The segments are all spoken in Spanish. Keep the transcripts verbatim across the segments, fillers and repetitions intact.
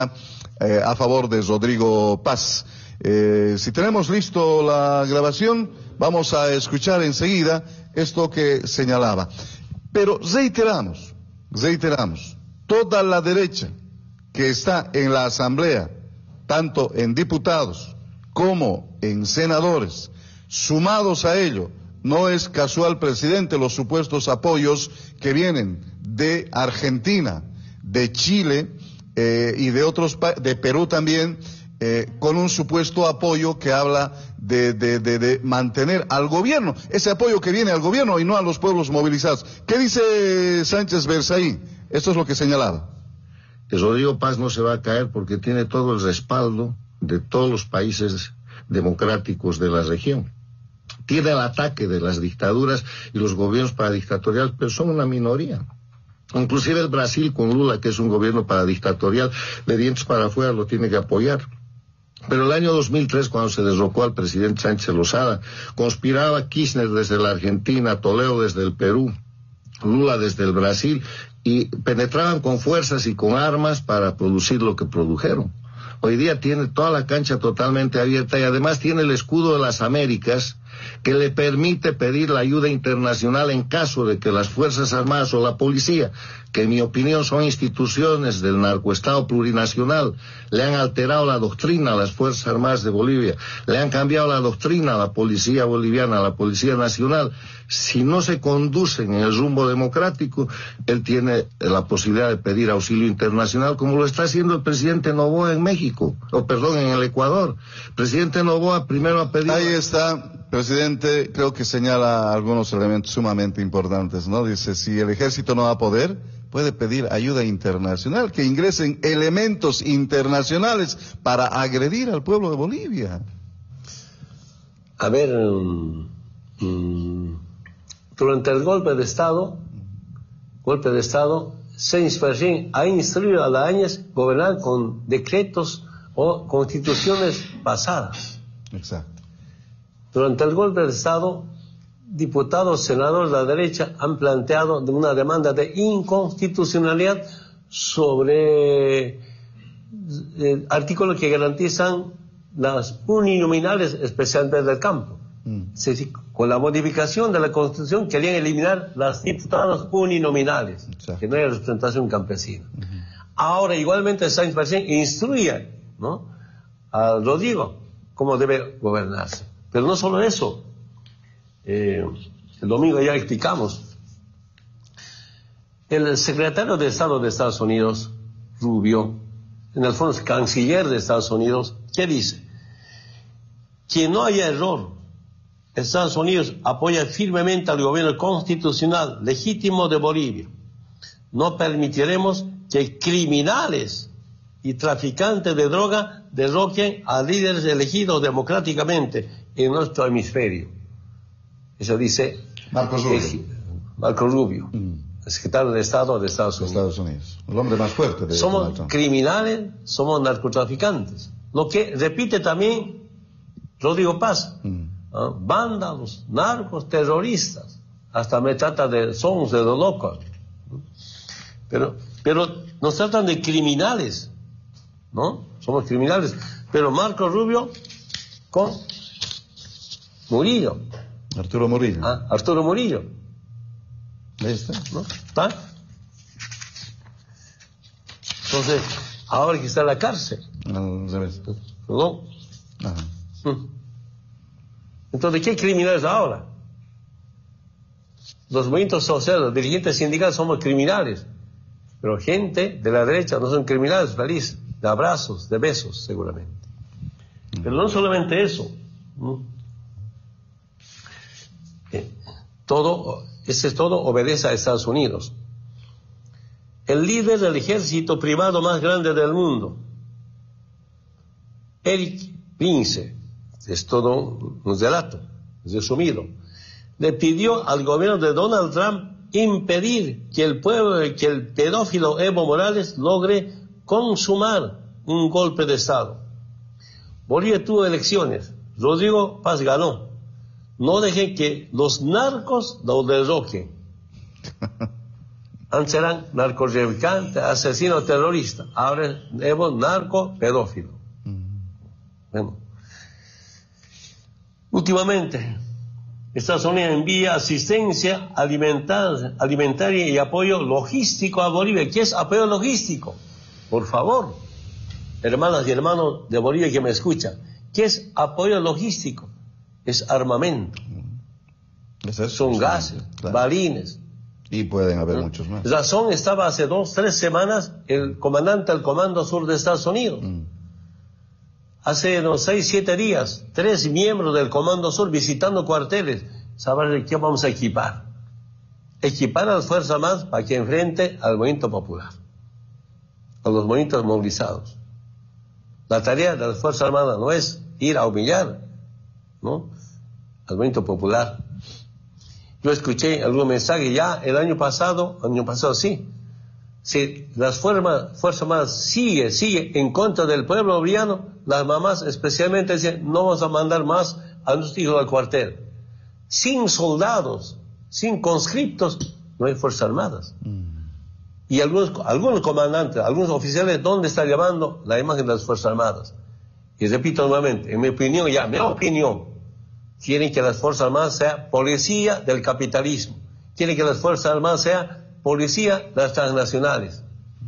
eh, a favor de Rodrigo Paz. Eh, si tenemos listo la grabación, vamos a escuchar enseguida esto que señalaba. Pero reiteramos, reiteramos, toda la derecha que está en la Asamblea, tanto en diputados como en senadores, sumados a ello, no es casual, presidente, los supuestos apoyos que vienen de Argentina, de Chile eh, y de otros países, de Perú también, eh, con un supuesto apoyo que habla de, de, de, de mantener al gobierno, ese apoyo que viene al gobierno y no a los pueblos movilizados. ¿Qué dice Sánchez Versailles? Esto es lo que señalaba. Que Rodrigo Paz no se va a caer porque tiene todo el respaldo de todos los países democráticos de la región. Tiene el ataque de las dictaduras y los gobiernos paradictatoriales, pero son una minoría. Inclusive el Brasil con Lula, que es un gobierno paradictatorial, de dientes para afuera lo tiene que apoyar. Pero el año dos mil tres, cuando se derrocó al presidente Sánchez Lozada, conspiraba Kirchner desde la Argentina, Toledo desde el Perú, Lula desde el Brasil, y penetraban con fuerzas y con armas para producir lo que produjeron. Hoy día tiene toda la cancha totalmente abierta y además tiene el escudo de las Américas que le permite pedir la ayuda internacional en caso de que las Fuerzas Armadas o la policía, que en mi opinión son instituciones del narcoestado plurinacional, le han alterado la doctrina a las Fuerzas Armadas de Bolivia, le han cambiado la doctrina a la policía boliviana, a la Policía Nacional. Si no se conducen en el rumbo democrático, él tiene la posibilidad de pedir auxilio internacional, como lo está haciendo el presidente Noboa en México, o perdón, en el Ecuador. El presidente Noboa primero ha pedido... Ahí está, presidente, creo que señala algunos elementos sumamente importantes, ¿no? Dice, si el ejército no va a poder, puede pedir ayuda internacional, que ingresen elementos internacionales para agredir al pueblo de Bolivia. A ver, um, um, durante el golpe de Estado, golpe de Estado, Sánchez Versailles ha instruido a la Áñez gobernar con decretos o constituciones pasadas. Exacto. Durante el golpe de Estado, diputados, senadores de la derecha han planteado una demanda de inconstitucionalidad sobre eh, artículos que garantizan las uninominales, especialmente del campo. Mm. Es decir, con la modificación de la Constitución querían eliminar las diputadas uninominales, exacto, que no haya representación campesina. Uh-huh. Ahora, igualmente, Sánchez Versailles instruye, ¿no?, a Rodrigo cómo debe gobernarse. Pero no solo eso. Eh, el domingo ya explicamos. El secretario de Estado de Estados Unidos, Rubio, en el fondo es canciller de Estados Unidos, ¿qué dice? Que no haya error. Estados Unidos apoya firmemente al gobierno constitucional legítimo de Bolivia. No permitiremos que criminales y traficantes de droga derroquen a líderes elegidos democráticamente en nuestro hemisferio. Eso dice Marco Rubio, eh, Marco Rubio mm. el secretario de Estado de Estados Unidos. Estados Unidos, el hombre más fuerte de Somos criminales, somos narcotraficantes. Lo que repite también Rodrigo Paz. Mm. ¿Ah? Vándalos, narcos, terroristas. Hasta me trata de somos de los locos. Pero, pero nos tratan de criminales, ¿no? Somos criminales. Pero Marco Rubio con Murillo. Arturo Murillo. Ah, Arturo Murillo. Ahí está. ¿No? ¿Está? Entonces, ahora que está en la cárcel. Al revés. ¿Perdón? Ajá. Entonces, ¿qué criminales ahora? Los movimientos sociales, los dirigentes sindicales somos criminales. Pero gente de la derecha no son criminales, feliz, de abrazos, de besos, seguramente. Pero no solamente eso. Eh, todo, ese todo obedece a Estados Unidos. El líder del ejército privado más grande del mundo, Eric Prince, es todo un relato, es resumido, le pidió al gobierno de Donald Trump impedir que el pueblo, que el pedófilo Evo Morales logre consumar un golpe de Estado. Bolivia tuvo elecciones, Rodrigo Paz ganó. No dejen que los narcos lo derroquen. Antes eran narcotraficante, asesino, terrorista. Ahora es Evo narco, pedófilo. Mm. Bueno. Últimamente, Estados Unidos envía asistencia alimentar, alimentaria y apoyo logístico a Bolivia. ¿Qué es apoyo logístico? Por favor, hermanas y hermanos de Bolivia que me escuchan, ¿qué es apoyo logístico? Es armamento. ¿Es eso? Son gases, claro. Balines. Y pueden haber ¿no? muchos más. Razón estaba hace dos, tres semanas el comandante del Comando Sur de Estados Unidos. Mm. Hace unos seis, siete días, tres miembros del Comando Sur visitando cuarteles. ¿Saben qué vamos a equipar? Equipar a las Fuerzas Armadas para que enfrente al movimiento popular, a los movimientos movilizados. La tarea de las Fuerzas Armadas no es ir a humillar, ¿no?, al movimiento popular. Yo escuché algún mensaje ya el año pasado, año pasado sí, si las fuerzas, fuerzas Armadas sigue, sigue en contra del pueblo boliviano, las mamás especialmente dicen, no vamos a mandar más a nuestros hijos al cuartel. Sin soldados, sin conscriptos, no hay Fuerzas Armadas. Mm. Y algunos, algunos comandantes, algunos oficiales, ¿dónde está llevando la imagen de las Fuerzas Armadas? Y repito nuevamente, en mi opinión, ya, mi opinión, quieren que las Fuerzas Armadas sean policía del capitalismo. Quieren que las Fuerzas Armadas sean policía de las transnacionales.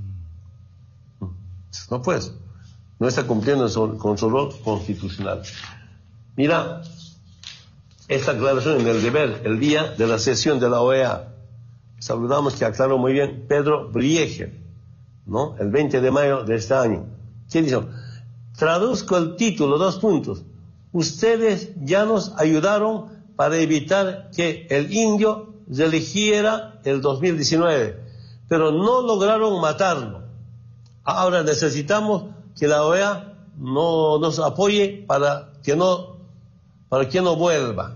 No pues, no está cumpliendo su, con su rol constitucional. Mira, esta aclaración en el deber, el día de la sesión de la O E A, saludamos que aclaró muy bien Pedro Brieger, ¿no?, el veinte de mayo de este año. ¿Qué dijo? Traduzco el título, dos puntos. Ustedes ya nos ayudaron para evitar que el indio reeligiera el dos mil diecinueve, pero no lograron matarlo. Ahora necesitamos que la O E A no nos apoye para que no, para que no vuelva.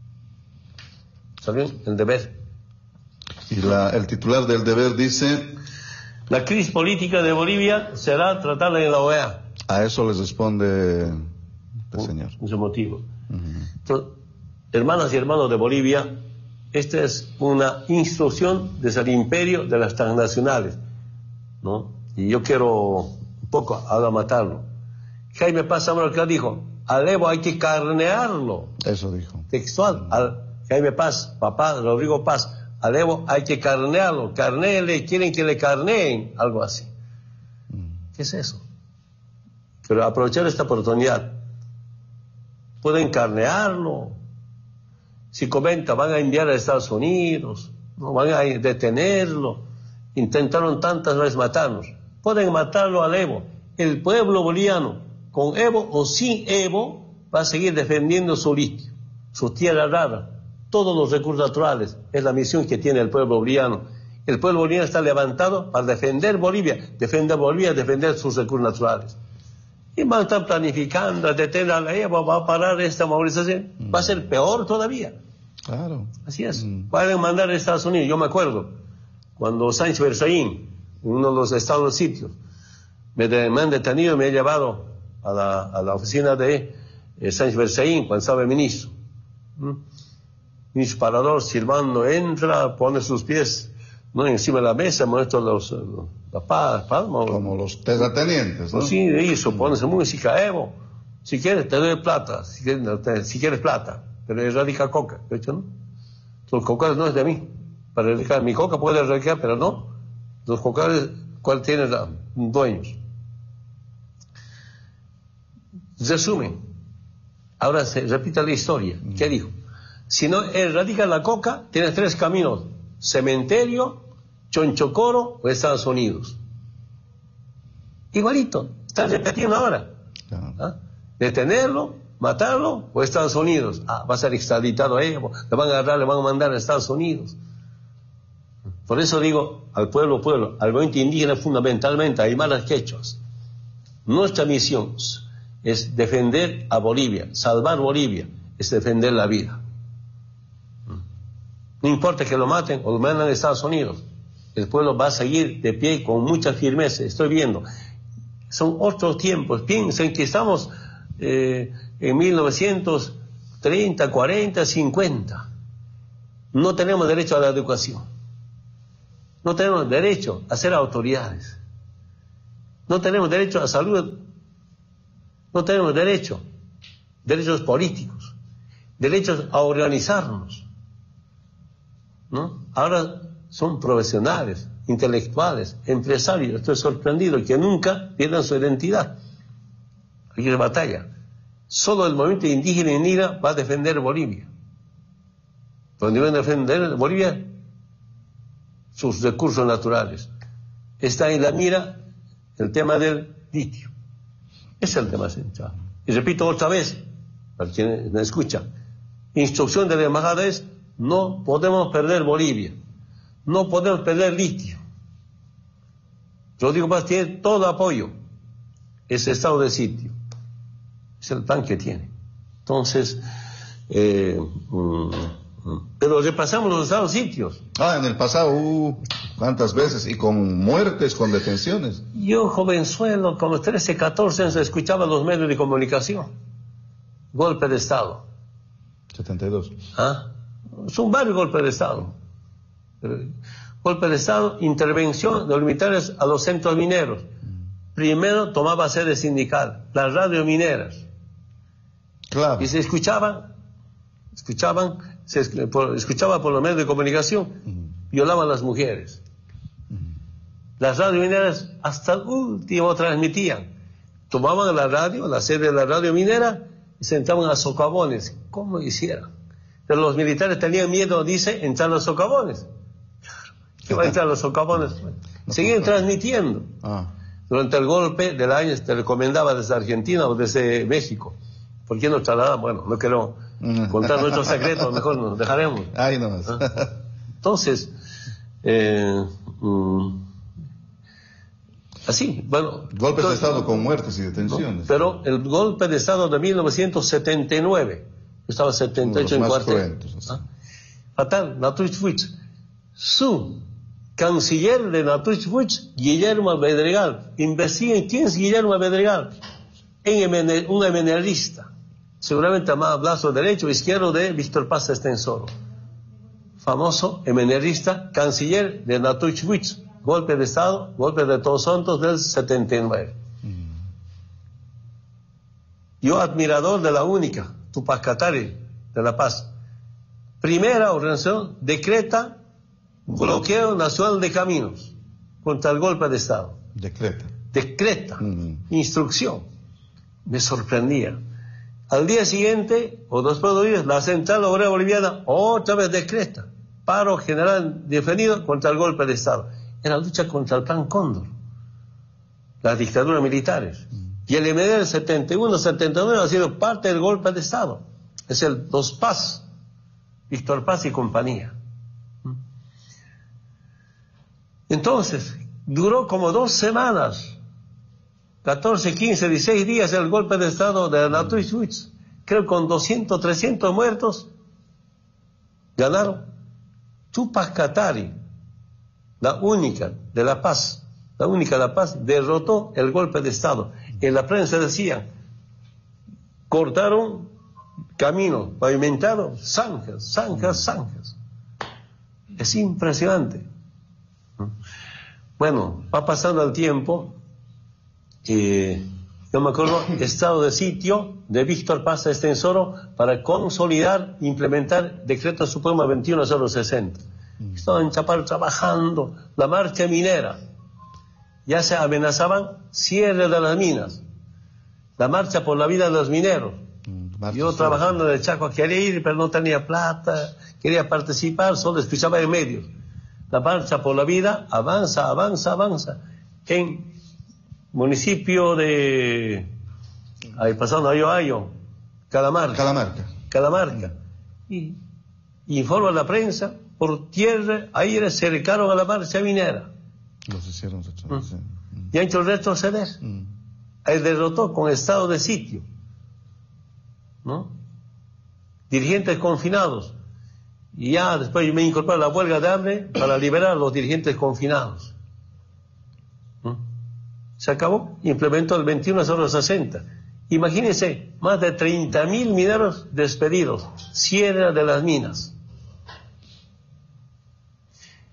¿Está bien? El deber. Y la, el titular del deber dice: la crisis política de Bolivia será tratada en la O E A. A eso les responde el señor. Ese motivo. Uh-huh. Entonces, hermanas y hermanos de Bolivia, esta es una instrucción desde el imperio de las transnacionales, ¿no? Y yo quiero un poco ahora matarlo. Jaime Paz Zamora dijo, al Evo hay que carnearlo. Eso dijo. Textual. Al Jaime Paz, papá Rodrigo Paz, al Evo hay que carnearlo. Carnéele, quieren que le carneen, algo así. Mm. ¿Qué es eso? Pero aprovechar esta oportunidad. Pueden carnearlo. Si comenta, van a enviar a Estados Unidos, no van a detenerlo. Intentaron tantas veces matarnos. Pueden matarlo al Evo. El pueblo boliviano, con Evo o sin Evo, va a seguir defendiendo su litio, su tierra rara, todos los recursos naturales. Es la misión que tiene el pueblo boliviano. El pueblo boliviano está levantado para defender Bolivia, defender Bolivia, defender sus recursos naturales. Y van a estar planificando a detener a la Evo, va a parar esta movilización. Mm. Va a ser peor todavía. Claro. Así es. Mm. Pueden mandar a Estados Unidos. Yo me acuerdo, cuando Sánchez Berzaín, en uno de los estados sitios, me, de, me han detenido y me he llevado a la, a la oficina de eh, Sánchez Berzaín, cuando estaba el ministro. ¿Mm? Ministro Parador, silbando, entra, pone sus pies, ¿no?, encima de la mesa, muestra los, los la paz, palma, como los terratenientes, ¿no? Sí, eso, pones música, Evo, si quieres te doy plata, si quieres, no te, si quieres plata, pero erradica coca, ¿de hecho no? Los cocales no es de mí, para erradicar, mi coca puede erradicar, pero no, los cocales, ¿cuál tiene la, dueños? Resumen, ahora se repite la historia, ¿qué dijo? Si no erradica la coca, tienes tres caminos: cementerio, Chonchocoro o Estados Unidos. Igualito, está repitiendo ahora. ¿Ah? Detenerlo, matarlo o Estados Unidos. Ah, va a ser extraditado a Evo, le van a agarrar, le van a mandar a Estados Unidos. Por eso digo al pueblo, pueblo, al movimiento indígena fundamentalmente, a Aymaras quechuas. Nuestra misión es defender a Bolivia, salvar Bolivia, es defender la vida. No importa que lo maten o lo mandan a Estados Unidos, el pueblo va a seguir de pie con mucha firmeza. Estoy viendo, son otros tiempos. Piensen que estamos eh, en mil novecientos treinta, cuarenta, cincuenta. No tenemos derecho a la educación. No tenemos derecho a ser autoridades. No tenemos derecho a salud. No tenemos derecho. Derechos políticos. Derechos a organizarnos. ¿No? Ahora son profesionales, intelectuales, empresarios. Estoy sorprendido que nunca pierdan su identidad. Aquí es batalla. Solo el movimiento indígena en Nira va a defender Bolivia. Donde van a defender Bolivia sus recursos naturales. Está en la mira el tema del litio. Ese es el tema central. Y repito otra vez, para quienes me escuchan, instrucción de la embajada es: no podemos perder Bolivia, no podemos perder litio. Rodrigo Paz tiene todo apoyo, ese estado de sitio, es el plan que tiene. Entonces, eh, mm, pero repasamos los estados sitios. Ah, en el pasado, uh, ¿cuántas veces? Y con muertes, con detenciones. Yo, jovenzuelo, como trece, catorce años, escuchaba los medios de comunicación. Golpe de Estado. setenta y dos. ¿Ah? Son varios golpes de Estado. Golpe de Estado, intervención de los militares a los centros mineros. Primero tomaba sede sindical, las radios mineras. Claro. Y se escuchaban, escuchaban, se por, escuchaba por los medios de comunicación, uh-huh. violaban a las mujeres. Uh-huh. Las radios mineras hasta el último transmitían. Tomaban la radio, la sede de la radio minera, y se entraban a socavones. ¿Cómo hicieran? Pero los militares tenían miedo, dice, entrar a los socavones. ¿Qué va a entrar a los socavones? Seguían transmitiendo. Ah. Durante el golpe del año te recomendaba desde Argentina o desde México. ¿Por qué no trasladaban? Bueno, no quiero contar nuestros secretos, mejor nos dejaremos. Ay, no. ¿Ah? Entonces, eh, mm, así, bueno. Golpes de Estado con muertes y detenciones. No, pero el golpe de Estado de mil novecientos setenta y nueve, estaba setenta y ocho en cuartel. ¿Ah? Fatal, Naturich Fuchs. Su canciller de Naturich Fuchs, Guillermo Bedregal. Investiguen quién es Guillermo Bedregal. Un emenerista. Seguramente más brazo derecho o izquierdo de Víctor Paz Estenssoro. Famoso emenerista, canciller de Naturich Fuchs. Golpe de Estado, golpe de Todos Santos del setenta y nueve. Mm. Yo admirador de la única, Tupac Katari, de La Paz. Primera organización decreta bloqueo nacional de caminos contra el golpe de Estado. Decreta. Decreta. Mm. Instrucción. Me sorprendía. Al día siguiente, o después de dos días, la Central Obrera Boliviana otra vez decreta paro general definido contra el golpe de Estado. Era lucha contra el Plan Cóndor, las dictaduras militares. Y el M D del setenta y uno setenta y nueve ha sido parte del golpe de Estado. Es el Dos Paz, Víctor Paz y compañía. Entonces, duró como dos semanas, catorce, quince, dieciséis días el golpe de Estado de Naturich Fuchs. Creo con doscientos, trescientos muertos, ganaron. Tupac Katari, la única de La Paz, la única de La Paz, derrotó el golpe de Estado. En la prensa decían, cortaron caminos, pavimentaron zanjas, zanjas, zanjas. Es impresionante. Bueno, va pasando el tiempo, eh, yo me acuerdo, estado de sitio de Víctor Paz Estenssoro para consolidar e implementar Decreto Supremo veintiuno cero sesenta. Estaban en Chaparro trabajando, la marcha minera. Ya se amenazaban cierre de las minas. La marcha por la vida de los mineros. Marcha Yo trabajando en el Chaco quería ir, pero no tenía plata, quería participar, solo escuchaba en medios. La marcha por la vida avanza, avanza, avanza. En municipio de... ahí pasando Ayo Ayo, Calamarca. Calamarca. Calamarca. Y informa a la prensa, por tierra, aire, se cercaron a la marcha minera. Los hicieron retroceder. Sí. Y han hecho retroceder. Mm. Ahí derrotó con estado de sitio. ¿No? Dirigentes confinados. Y ya después me incorporé a la huelga de hambre para liberar a los dirigentes confinados. ¿No? Se acabó, implementó el veintiuno cero sesenta. Imagínense, más de treinta mil mineros despedidos, cierre de las minas.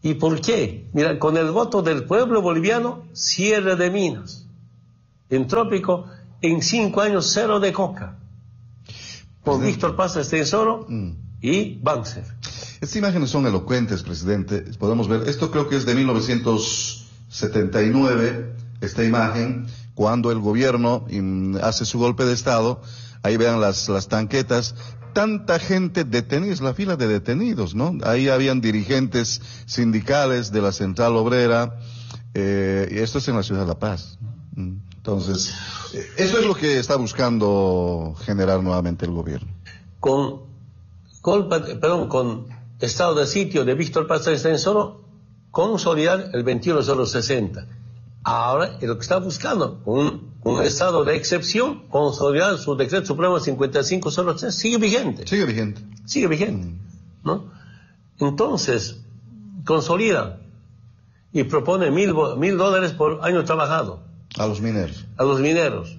¿Y por qué? Mira, con el voto del pueblo boliviano, cierre de minas. En Trópico, en cinco años, cero de coca. Con Presidente. Víctor Paz Estenssoro Mm. y Banzer. Estas imágenes son elocuentes, presidente. Podemos ver, esto creo que es de mil novecientos setenta y nueve, esta imagen, cuando el gobierno mm, hace su golpe de Estado. Ahí vean las, las tanquetas. Tanta gente detenida, es la fila de detenidos, ¿no? Ahí habían dirigentes sindicales de la Central Obrera, eh, y esto es en la ciudad de La Paz. Mm. Entonces, eh, eso es lo que está buscando generar nuevamente el gobierno. Con golpe, perdón, con estado de sitio de Víctor Paz Estenssoro, consolidar el veintiuno cero sesenta. Ahora es lo que está buscando, un, un estado de excepción, consolidar su decreto supremo cincuenta y cinco cero tres, sigue vigente. Sigue vigente. Sigue vigente, ¿no? Entonces, consolida y propone mil, mil dólares por año trabajado A los mineros. a los mineros.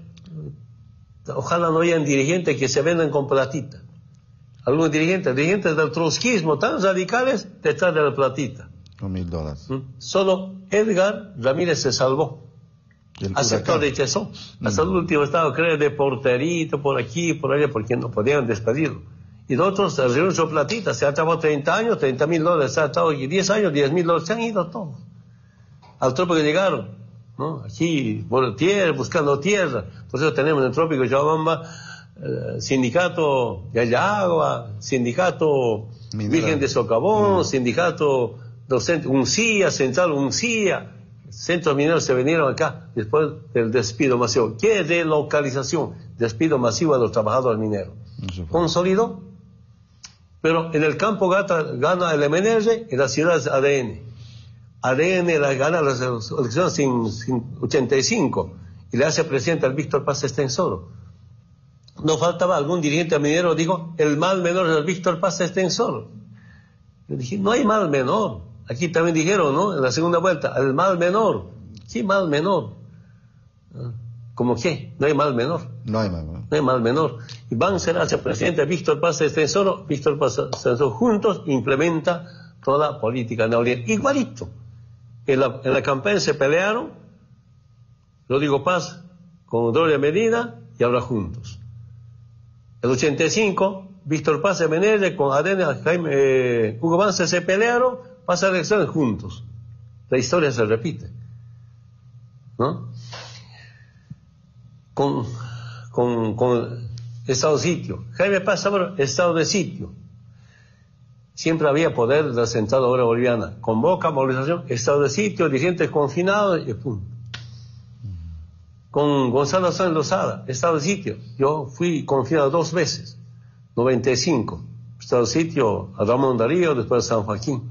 Ojalá no hayan dirigentes que se venden con platita. Algunos dirigentes, dirigentes del trotskismo tan radicales detrás de la platita. Con mil dólares. ¿Mm? Solo Edgar Ramírez se salvó. Y el Aceptó huracán. rechazó. Hasta Mm. el último estado, creo, de porterito, por aquí, por allá, porque no podían despedirlo. Y de otros se reunieron su platita. Se ha trabajado treinta años, treinta mil dólares. Se ha trabajado diez años, diez mil dólares. Se han ido todos. Al trópico que llegaron, ¿no? Aquí, por tierra, buscando tierra. Por eso tenemos en el trópico de Chabamba, eh, sindicato de Ayagua, sindicato Mineral. Virgen de Socavón, Mm. sindicato docente, UNCIA, central UNCIA. Centros mineros se vinieron acá después del despido masivo. ¿Qué relocalización? Despido masivo de los trabajadores mineros. Eso fue. Consolidó. Pero en el campo gata, gana el M N R, en la ciudad es A D N. A D N la gana las elecciones en, en ochenta y cinco y le hace presidente al Víctor Paz Estenssoro. No faltaba algún dirigente minero, dijo, el mal menor es el Víctor Paz Estenssoro. Yo dije, no hay mal menor. Aquí también dijeron, ¿no? En la segunda vuelta, el mal menor. ¿Qué mal menor? ¿Cómo qué? No hay mal menor. No hay más, ¿no? No hay mal menor. Y Banzer hace presidente Víctor Paz Estenssoro, Víctor Paz Estenssoro juntos implementa toda la política neoliberal. Igualito. En la, en la campaña se pelearon Rodrigo Paz con Doria Medina y ahora juntos. En el ochenta y cinco, Víctor Paz de Menezes con Adena, Jaime, eh, Hugo Banzer se pelearon, pasan elecciones juntos. La historia se repite, ¿no? Con, con, con estado de sitio. Jaime Paz Zamora, estado de sitio. Siempre había poder de la Central Obrera Boliviana. Convoca, movilización, estado de sitio, dirigentes confinados y pum. Con Gonzalo Sáenz Lozada, estado de sitio. Yo fui confinado dos veces. noventa y cinco. Estado de sitio a Ramón Darío, después a San Joaquín.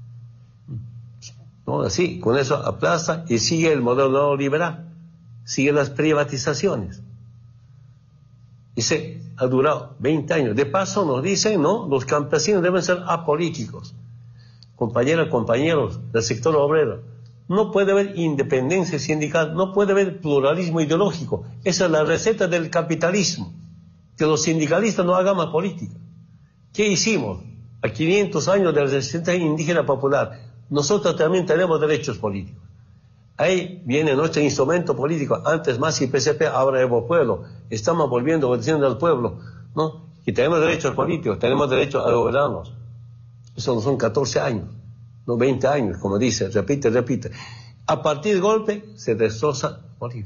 ¿No? Así, con eso aplaza y sigue el modelo neoliberal. Sigue las privatizaciones. Y se ha durado veinte años. De paso nos dicen, ¿no? Los campesinos deben ser apolíticos. Compañeras, compañeros del sector obrero. No puede haber independencia sindical, no puede haber pluralismo ideológico. Esa es la receta del capitalismo. Que los sindicalistas no hagan más política. ¿Qué hicimos? A quinientos años de la resistencia indígena popular. Nosotros también tenemos derechos políticos. Ahí viene nuestro instrumento político. Antes más y P C P, ahora Evo Pueblo. Estamos volviendo, obedeciendo al pueblo, ¿no? Y tenemos derechos políticos, tenemos derecho a gobernarnos. Eso no son catorce años, no veinte años, como dice, repite, repite. A partir del golpe se destroza Bolivia.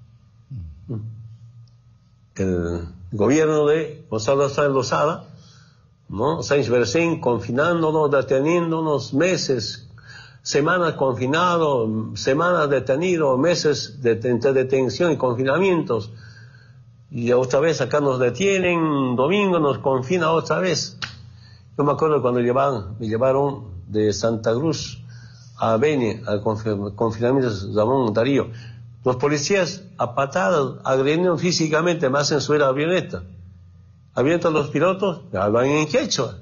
El gobierno de Gonzalo Sáenz Lozada, ¿no? Sáenz Bercén confinándonos, deteniéndonos meses, semanas confinados, semanas detenidos, meses de, de detención y confinamientos. Y otra vez acá nos detienen, domingo nos confina otra vez. Yo me acuerdo cuando llevaban, me llevaron de Santa Cruz a Beni, al confinamiento de Ramón Darío. Los policías a patadas, agrediendo físicamente, me hacen subir a la avioneta. Avientan los pilotos, hablan en quechua.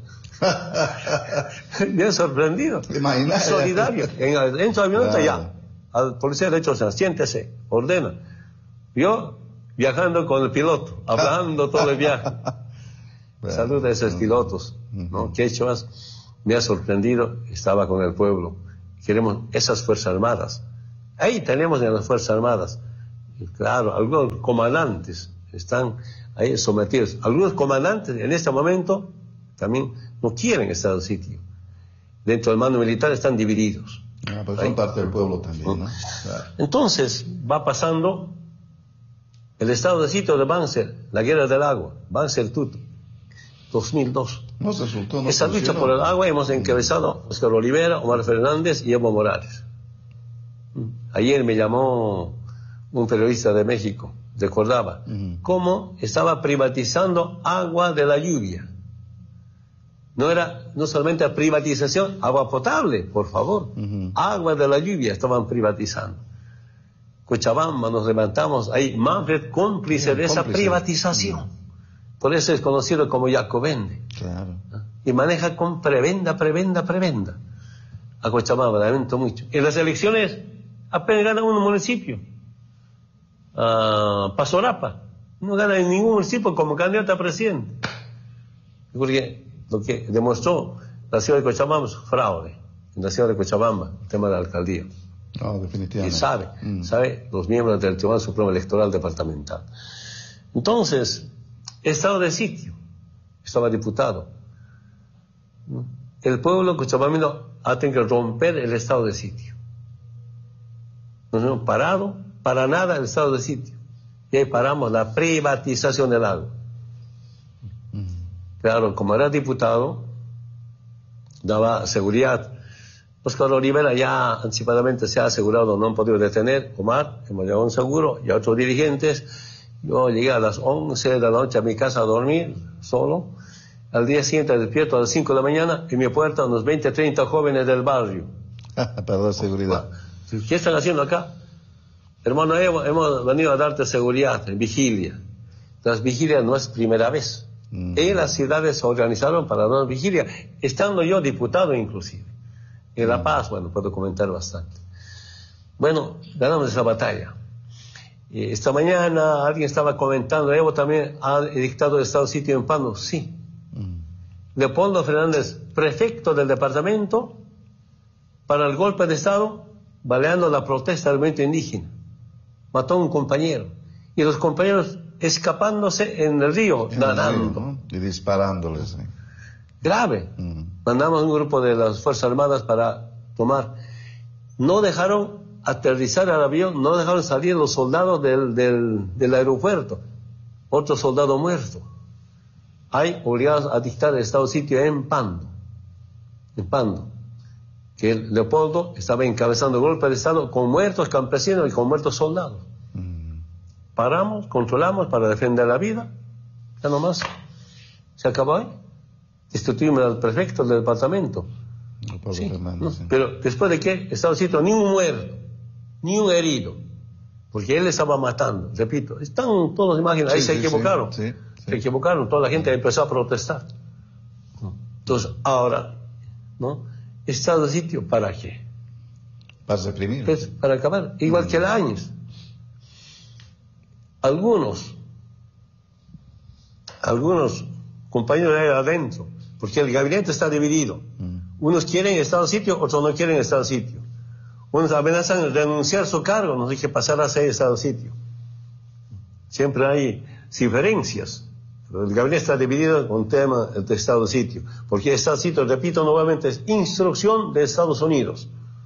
Bien sorprendido. Imagínate. Solidario. En, en su avioneta Claro. ya. Al policía le he dicho, o sea, siéntese, ordena. Yo viajando con el piloto, hablando todo el viaje. Bueno, Salud a esos no. pilotos, ¿no? Quechuas. Me ha sorprendido, estaba con el pueblo. queremos esas Fuerzas Armadas. Ahí tenemos en las Fuerzas Armadas, y claro, algunos comandantes están ahí sometidos. Algunos comandantes en este momento también no quieren estado de sitio. Dentro del mando militar están divididos. Ah, pues son parte del pueblo también, ¿no? Claro. Entonces va pasando el estado de sitio de Banzer, la guerra del agua, Banzer Tuto, dos mil dos. No resultó, no Esa lucha por el agua hemos encabezado Oscar Olivera, Omar Fernández y Evo Morales. Ayer me llamó un periodista de México, recordaba uh-huh. cómo estaba privatizando agua de la lluvia. No era no solamente la privatización, agua potable, por favor. Uh-huh. Agua de la lluvia estaban privatizando. Cochabamba, nos levantamos ahí, Manfred cómplice uh-huh. de esa cómplice. privatización. Uh-huh. Por eso es conocido como Jacobende. Claro. Y maneja con prebenda, prebenda, prebenda. A Cochabamba, lamento mucho. En las elecciones apenas gana un municipio. Uh, Pasorapa. No gana en ningún municipio como candidato a presidente. Porque lo que demostró la ciudad de Cochabamba es fraude. En la ciudad de Cochabamba, el tema de la alcaldía. No, definitivamente. Y sabe, mm. sabe los miembros del Tribunal Supremo Electoral Departamental. Entonces, estado de sitio. Estaba diputado. El pueblo cochabambino ha tenido que romper el estado de sitio. Nos hemos parado para nada el estado de sitio. Y ahí paramos la privatización del agua. Claro, como era diputado, daba seguridad. Oscar Olivera ya anticipadamente se ha asegurado, no han podido detener. Omar, hemos llevado un seguro, y a otros dirigentes. Yo llegué a las once de la noche a mi casa a dormir, solo. Al día siguiente despierto a las cinco de la mañana, en mi puerta unos veinte, treinta jóvenes del barrio. Para dar seguridad. ¿Qué están haciendo acá? Hermano Evo, hemos venido a darte seguridad, vigilia. Las vigilias no es primera vez. Mm. En las ciudades se organizaron para dar vigilia, estando yo diputado inclusive. En La Paz, bueno, puedo comentar bastante. Bueno, ganamos esa batalla. Y esta mañana alguien estaba comentando, Evo también ha dictado el estado de sitio en Pando. Sí. Mm. Leopoldo Fernández, prefecto del departamento, para el golpe de estado, baleando la protesta del movimiento indígena. Mató a un compañero. Y los compañeros escapándose en el río, en nadando. El río, ¿no? Y disparándoles. ¿eh? Grave. Mm. Mandamos un grupo de las Fuerzas Armadas para tomar. No dejaron aterrizar el avión, no dejaron salir los soldados del, del, del aeropuerto. Otro soldado muerto. Hay obligados a dictar el estado de sitio en Pando. En Pando. Que el Leopoldo estaba encabezando el golpe de estado con muertos campesinos y con muertos soldados. Mm. Paramos, controlamos para defender la vida. Ya nomás. Se acabó ahí. Destituimos al prefecto del departamento. No, sí, Fernando, ¿no? sí. Pero después de qué, estado de sitio, ni un muerto, ni un herido. Porque él estaba matando, repito. Están todas las imágenes, ahí sí, se sí, equivocaron. Sí, sí, se equivocaron, toda la gente empezó a protestar. Entonces, ahora, ¿no? ¿Estado de sitio para qué? Para reprimir. Pues, para acabar. Igual mm. que la Áñez. Algunos, algunos compañeros de ahí adentro, porque el gabinete está dividido. Mm. Unos quieren estado de sitio, otros no quieren estado de sitio. Unos amenazan renunciar su cargo, no sé qué pasará a ser estado de sitio. Siempre hay diferencias. Pero el gabinete está dividido con tema de estado de sitio. Porque estado de sitio, repito nuevamente, es instrucción de Estados Unidos.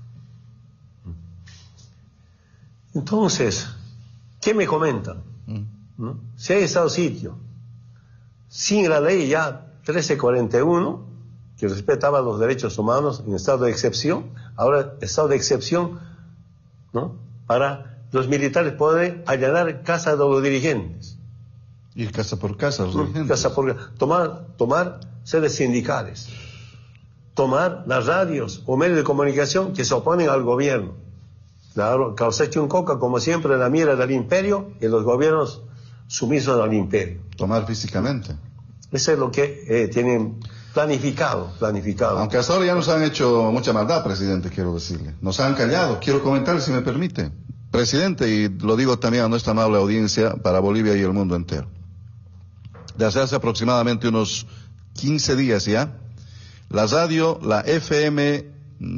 Entonces, ¿qué me comentan? ¿No? Si hay estado de sitio, sin la ley ya trece cuarenta y uno, que respetaba los derechos humanos en estado de excepción, ahora estado de excepción, ¿no? Para los militares poder allanar casa de los dirigentes. Ir casa por casa, los dirigentes. Casa por casa. Tomar, tomar sedes sindicales. Tomar las radios o medios de comunicación que se oponen al gobierno. Claro, Causachi un coca, como siempre, la mira del imperio y los gobiernos sumisos al imperio. Tomar físicamente. Eso es lo que eh, tienen planificado, planificado. Aunque hasta ahora ya nos han hecho mucha maldad, presidente, quiero decirle. Nos han callado. Quiero comentar, si me permite. Presidente, y lo digo también a nuestra amable audiencia para Bolivia y el mundo entero. Desde hace aproximadamente unos quince días ya, la radio, la F M,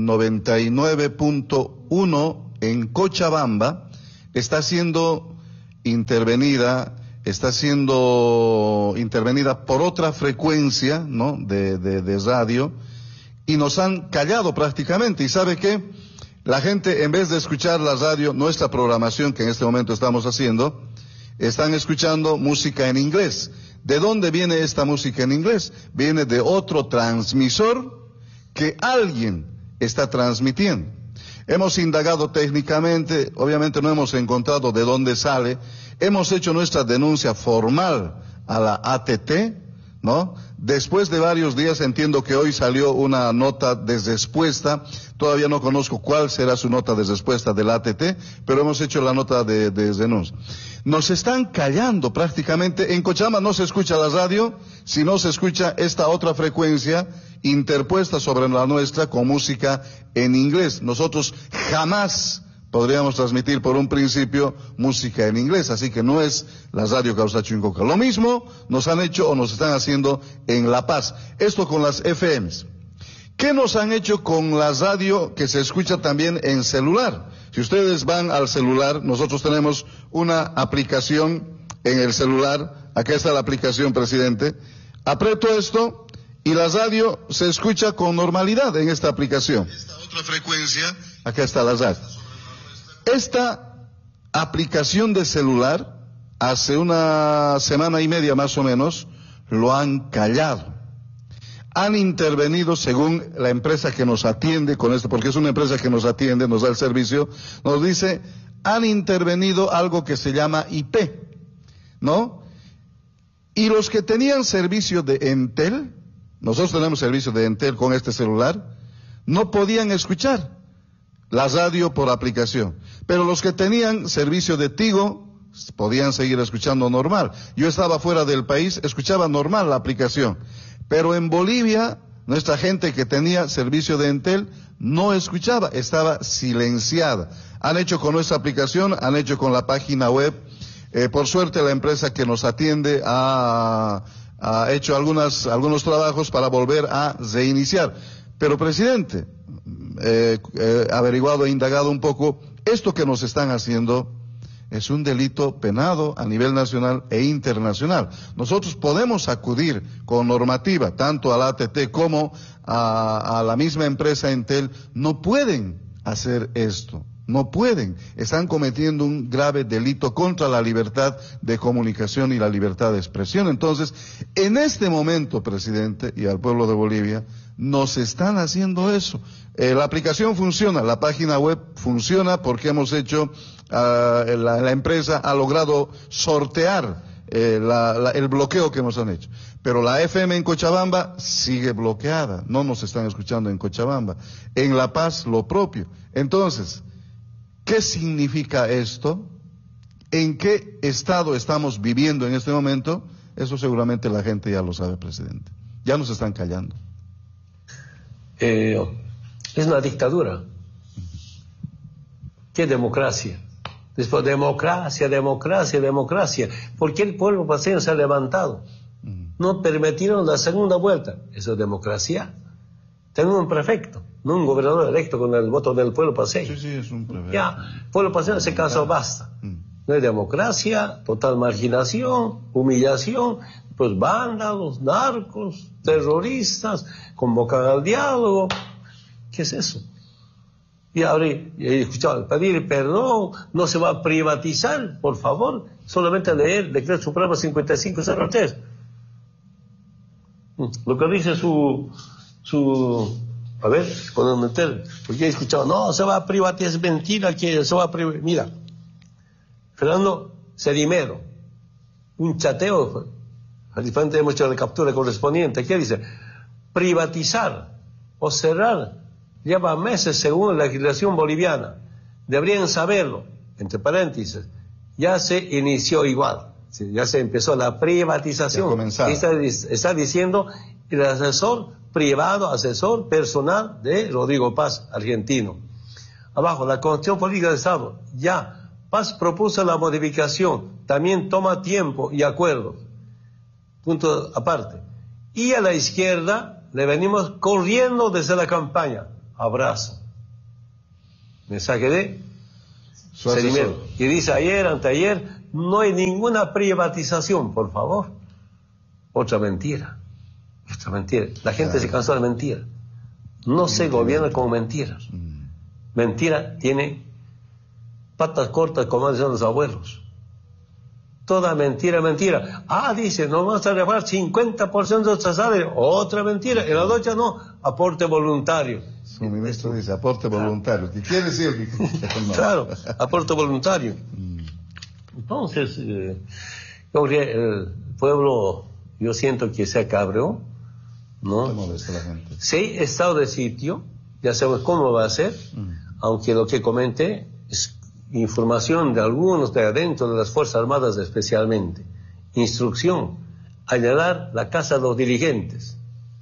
noventa y nueve punto uno en Cochabamba está siendo intervenida, está siendo intervenida por otra frecuencia, ¿no?, de, de, de radio, y nos han callado prácticamente. ¿Y sabe qué? La gente, en vez de escuchar la radio, nuestra programación que en este momento estamos haciendo, están escuchando música en inglés. ¿De dónde viene esta música en inglés? Viene de otro transmisor que alguien está transmitiendo. Hemos indagado técnicamente, obviamente no hemos encontrado de dónde sale. Hemos hecho nuestra denuncia formal a la A T T, ¿no? Después de varios días, entiendo que hoy salió una nota de respuesta. Todavía no conozco cuál será su nota de respuesta del A T T, pero hemos hecho la nota de, de denuncia. Nos están callando prácticamente. En Cochabamba no se escucha la radio, sino se escucha esta otra frecuencia interpuesta sobre la nuestra con música en inglés. Nosotros jamás podríamos transmitir por un principio música en inglés, así que no es la radio Causacho Incoca. Lo mismo nos han hecho o nos están haciendo en La Paz. Esto con las F Ms. ¿Qué nos han hecho con la radio que se escucha también en celular? Si ustedes van al celular, nosotros tenemos una aplicación en el celular. Acá está la aplicación, presidente. Aprieto esto y la radio se escucha con normalidad en esta aplicación. Esta otra frecuencia. Acá está la radio. Esta aplicación de celular, hace una semana y media más o menos, lo han callado. Han intervenido, según la empresa que nos atiende con esto, porque es una empresa que nos atiende, nos da el servicio, nos dice, han intervenido algo que se llama I P, ¿no? Y los que tenían servicio de Entel, nosotros tenemos servicio de Entel con este celular, no podían escuchar la radio por aplicación. Pero los que tenían servicio de Tigo podían seguir escuchando normal. Yo estaba fuera del país, escuchaba normal la aplicación. Pero en Bolivia, nuestra gente que tenía servicio de Entel no escuchaba, estaba silenciada. Han hecho con nuestra aplicación, han hecho con la página web. Eh, por suerte la empresa que nos atiende ha, ha hecho algunas, algunos trabajos para volver a reiniciar. Pero, presidente, eh, eh, averiguado e indagado un poco, esto que nos están haciendo es un delito penado a nivel nacional e internacional. Nosotros podemos acudir con normativa, tanto a la A T T como a, a la misma empresa Entel. No pueden hacer esto, no pueden. Están cometiendo un grave delito contra la libertad de comunicación y la libertad de expresión. Entonces, en este momento, presidente, y al pueblo de Bolivia, nos están haciendo eso. Eh, la aplicación funciona, la página web funciona porque hemos hecho, uh, la, la empresa ha logrado sortear eh, la, la, el bloqueo que nos han hecho. Pero la F M en Cochabamba sigue bloqueada, no nos están escuchando en Cochabamba. En La Paz lo propio. Entonces, ¿qué significa esto? ¿En qué estado estamos viviendo en este momento? Eso seguramente la gente ya lo sabe, presidente. Ya nos están callando. Eh, es una dictadura. ¿Qué democracia? Después, democracia, democracia, democracia. ¿Por qué el pueblo paseño se ha levantado? No permitieron la segunda vuelta. ¿Eso es democracia? Tengo un prefecto, no un gobernador electo con el voto del pueblo paseño. Sí, sí, es un prefecto. Ya, el pueblo paseño se cansó, basta. No hay democracia, total marginación, humillación, pues vándalos, narcos, terroristas, convocan al diálogo. ¿Qué es eso? Y ahora he escuchado pedir perdón, no se va a privatizar, por favor, solamente leer el Decreto Supremo cincuenta y cinco cero tres. Lo que dice su, su, a ver, puedo meter, porque he escuchado, no, se va a privatizar, es mentira que se va a privatizar. Mira, Fernando Sedimero, un chateo, al diferente hemos hecho la captura correspondiente, ¿qué dice? Privatizar o cerrar lleva meses según la legislación boliviana. Deberían saberlo, entre paréntesis, ya se inició igual. Ya se empezó la privatización. Está, está diciendo el asesor privado, asesor personal de Rodrigo Paz, argentino. Abajo, la Constitución Política del Estado. Ya, Paz propuso la modificación. También toma tiempo y acuerdos. Punto aparte. Y a la izquierda le venimos corriendo desde la campaña. abrazo. Mensaje de Su asesor. y dice ayer, anteayer, no hay ninguna privatización, por favor. Otra mentira. Otra mentira. La gente claro. se cansó de mentir. No se gobierna con mentiras. Mm. Mentira tiene patas cortas, como decían los abuelos. Toda mentira, mentira. Ah, dice, nos vamos a rebajar cincuenta por ciento de nuestra salario. Otra mentira. En la docha no, aporte voluntario. Su ministro dice, aporte voluntario. ¿Qué quiere decir? No. Claro, aporte voluntario. Entonces, eh, yo creo que el pueblo, yo siento que se acabreó, ¿no? Molesta la gente. Si hay estado de sitio, ya sabemos cómo va a ser, mm. aunque lo que comenté es información de algunos de adentro de las Fuerzas Armadas especialmente. Instrucción, allanar la casa de los dirigentes,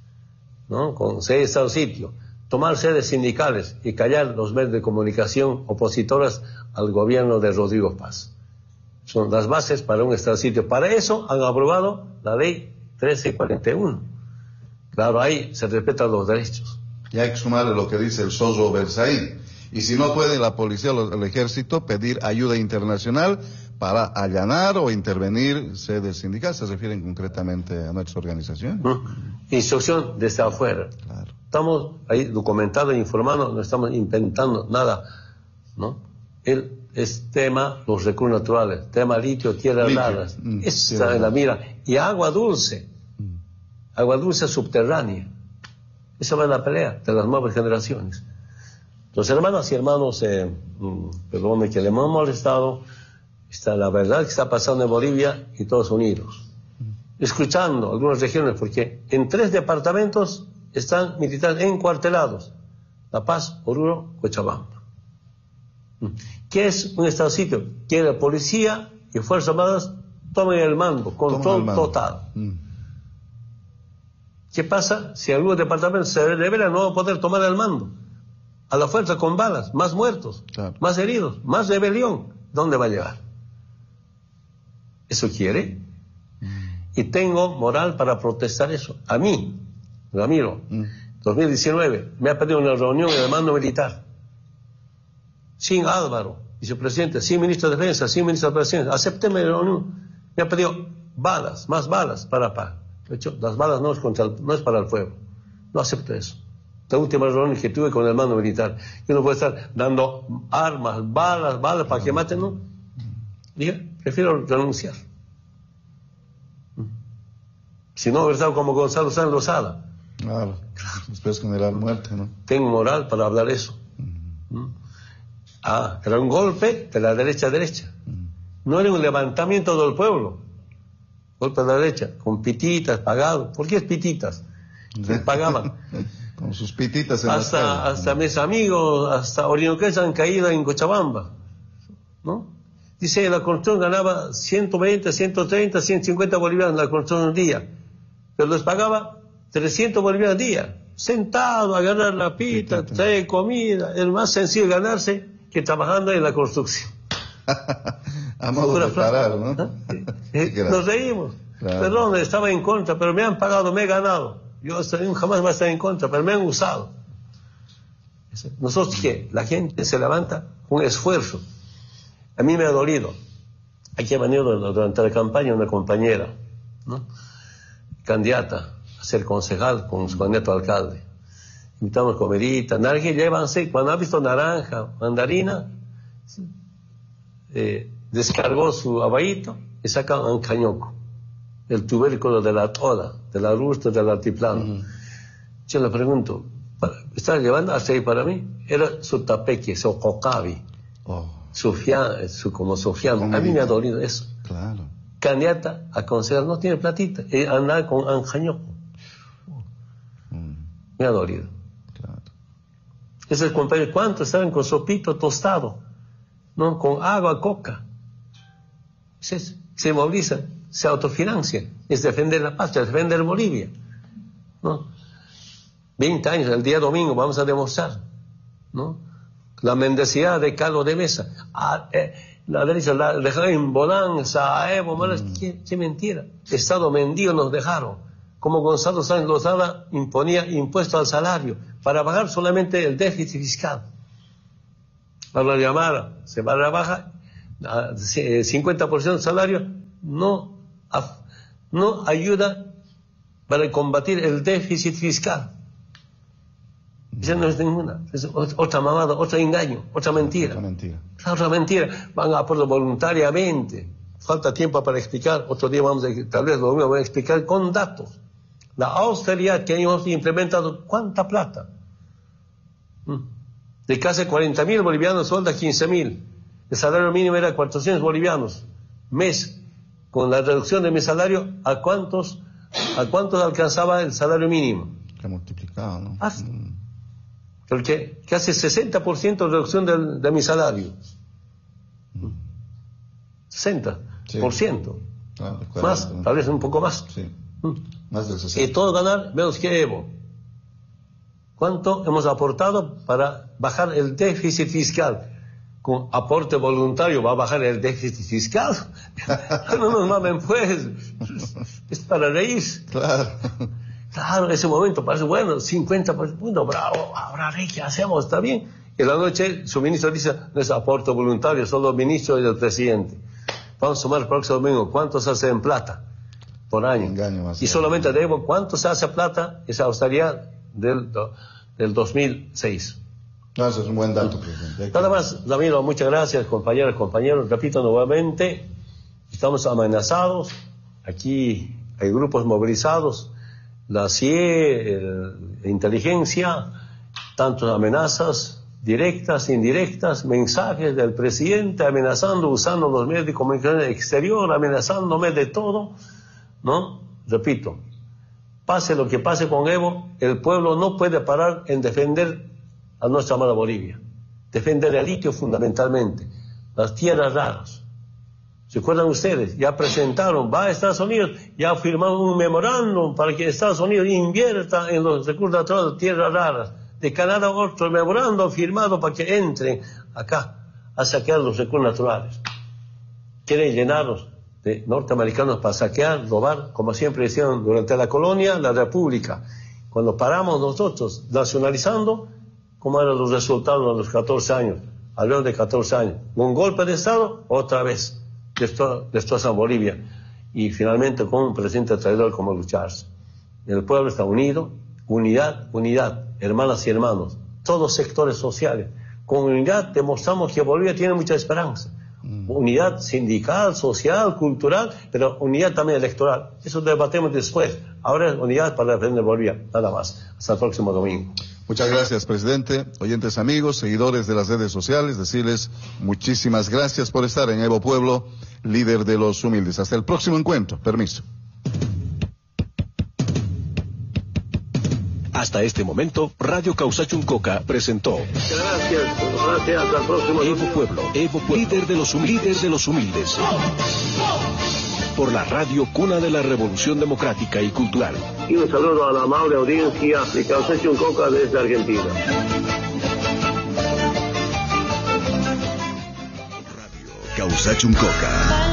¿no? Con si hay estado de sitio. Tomar sedes sindicales y callar los medios de comunicación opositoras al gobierno de Rodrigo Paz. Son las bases para un estado de sitio. Para eso han aprobado la ley trece cuarenta y uno. Claro, ahí se respetan los derechos. Y hay que sumarle lo que dice el Soso Berzaín. Y si no puede la policía o el ejército pedir ayuda internacional para allanar o intervenir sedes sindicales, se refieren concretamente a nuestras organizaciones. ¿Mm? Instrucción desde afuera. Claro. Estamos ahí documentados e informando, no estamos inventando nada, ¿no? El es tema los recursos naturales, tema litio, tierras raras, mm, esa es la mira, y agua dulce, mm. agua dulce subterránea, esa va en la pelea de las nuevas generaciones. Los hermanos y hermanos, eh, mm, perdón, que le hemos molestado, está la verdad que está pasando en Bolivia y todos unidos, mm. escuchando algunas regiones, porque en tres departamentos están militares encuartelados: La Paz, Oruro, Cochabamba. ¿Qué es un estado de sitio? Que la policía y Fuerzas Armadas tomen el mando, control el mando. Total. Mm. ¿Qué pasa si algunos departamentos se revelan no van a poder tomar el mando? A la fuerza con balas, más muertos, claro. más heridos, más rebelión. ¿Dónde va a llegar? ¿Eso quiere? Mm. Y tengo moral para protestar eso. A mí, Ramiro, mm. dos mil diecinueve, me ha pedido una reunión en el mando militar. Sin Álvaro, vicepresidente, sin ministro de Defensa, sin ministro de Presidencia, acépteme la reunión. Me ha pedido balas, más balas para paz. De hecho, las balas no es, contra el, no es para el pueblo. No acepto eso. La última reunión que tuve con el mando militar, yo no puedo estar dando armas, balas, balas para que maten, ¿no? Dije, prefiero renunciar. Si no, ¿verdad? Como Gonzalo Sáenz Lozada. Claro, después generar muerte, ¿no? Tengo moral para hablar eso. ¿Mm? Ah, era un golpe de la derecha a derecha. No era un levantamiento del pueblo. Golpe de la derecha, con pititas, pagados. ¿Por qué es pititas? Se pagaban. Con sus pititas en hasta, las calles. Hasta mis amigos, hasta orinoquenses han caído en Cochabamba, ¿no? Dice, la construcción ganaba ciento veinte, ciento treinta, ciento cincuenta bolivianos la construcción en un día. Pero les pagaba trescientos bolivianos al día. Sentado a ganar la pita, Pitita. trae comida. Es más sencillo ganarse que trabajando en la construcción. A modo de parar, ¿no? ¿no? Nos reímos. Claro. Perdón, estaba en contra, pero me han pagado, me he ganado. Yo jamás voy a estar en contra, pero me han usado. Nosotros, ¿qué? La gente se levanta con esfuerzo. A mí me ha dolido. Aquí ha venido durante la campaña una compañera, ¿no? Candidata a ser concejal con su candidato a alcalde. Invitamos comidita, naranja, llévanse. Cuando ha visto naranja, mandarina, eh, descargó su abahito y saca un cañoco, el tubérculo de la toda, de la rusta, del altiplano. Uh-huh. Yo le pregunto, ¿estás llevando hasta ahí para mí? Era su tapeque, su cocabi, oh. su fian, su, como su fian. A mí me ha dolido eso. Claro. Candidata a concejal, no tiene platita, y anda con anjañoco. Mm. Me ha dolido. Claro. Esos compañeros, ¿cuántos estaban con sopito tostado? ¿No? Con agua, coca. Se, se movilizan, se autofinancian. Es defender la patria, es defender Bolivia. ¿No? veinte años, el día domingo, vamos a demostrar, ¿no? La mendicidad de Carlos de Mesa. Ah, eh, la derecha la dejaron en bonanza, a Evo, mm. qué, qué mentira. Estado mendigo nos dejaron. como Gonzalo Sáenz Lozada imponía impuesto al salario para bajar solamente el déficit fiscal. Para llamar, se va a la baja a cincuenta por ciento del salario, no, no ayuda para combatir el déficit fiscal. Esa no es ninguna, es otra mamada, otro engaño, otra mentira. Otra mentira. Otra mentira. Van a aportar voluntariamente. Falta tiempo para explicar. Otro día vamos a, tal vez lo voy a explicar con datos. La austeridad que hemos implementado, ¿cuánta plata? De casi cuarenta mil bolivianos, suelda quince mil. El salario mínimo era cuatrocientos bolivianos. Mes. Con la reducción de mi salario, ¿a cuántos, a cuántos alcanzaba el salario mínimo? Que multiplicado, ¿no? Ah, mm. Porque casi sesenta por ciento de reducción del, de mi salario. Mm. sesenta por ciento. Sí. Claro, más, ¿no? Tal vez un poco más. Sí. Mm. Más del sesenta. Y todo ganar menos que Evo. ¿Cuánto hemos aportado para bajar el déficit fiscal? Con aporte voluntario va a bajar el déficit fiscal. No nos mamen pues. Es para reír. Claro. Claro, en ese momento parece bueno, cincuenta por ciento, bravo, ahora ¿qué hacemos? ¿Está bien? Y en la noche su ministro dice, no es aporte voluntario, solo el ministro y el presidente. Vamos a sumar el próximo domingo, ¿cuánto se hace en plata por año? Engaño, y solamente debo, ¿cuánto se hace plata? Esa austeridad del, del dos mil seis. No, eso es un buen dato, presidente. Nada más, Ramiro, muchas gracias, compañeras, compañeros. Repito nuevamente, estamos amenazados. Aquí hay grupos movilizados, la C I E, el, la inteligencia, tantas amenazas directas, indirectas, mensajes del presidente amenazando, usando los medios de comunicación exterior, amenazándome de todo, ¿no? Repito, pase lo que pase con Evo, el pueblo no puede parar en defender a nuestra amada Bolivia. Defender el litio fundamentalmente, las tierras raras. ¿Se acuerdan ustedes? Ya presentaron, va a Estados Unidos, ya firmaron un memorándum para que Estados Unidos invierta en los recursos naturales de tierras raras. De Canadá otro memorándum firmado para que entren acá a saquear los recursos naturales. Quieren llenarlos de norteamericanos para saquear, robar, como siempre hicieron durante la colonia, la república. Cuando paramos nosotros nacionalizando, ¿cómo eran los resultados a los catorce años? Alrededor de catorce años. Un golpe de Estado, otra vez. Destrozan Bolivia y finalmente con un presidente traidor como Lucharse. El pueblo está unido, unidad, unidad, hermanas y hermanos, todos sectores sociales. Con unidad demostramos que Bolivia tiene mucha esperanza. Mm. Unidad sindical, social, cultural, pero unidad también electoral. Eso debatemos después. Ahora es unidad para defender Bolivia, nada más. Hasta el próximo domingo. Muchas gracias, presidente. Oyentes amigos, seguidores de las redes sociales, decirles muchísimas gracias por estar en Evo Pueblo, líder de los humildes. Hasta el próximo encuentro. Permiso. Hasta este momento, Radio Causachuncoca presentó Gracias, gracias, hasta el próximo Evo Pueblo, Evo Pueblo, líder de los humildes, líder de los humildes. Por la radio cuna de la revolución democrática y cultural. Y un saludo a la amable audiencia de Causachuncoca desde Argentina. Radio Causachuncoca.